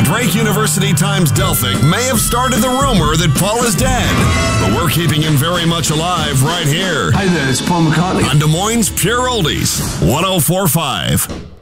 Drake University Times-Delphic may have started the rumor that Paul is dead, but we're keeping him very much alive right here. Hi there, it's Paul McCartney. On Des Moines Pure Oldies, 104.5.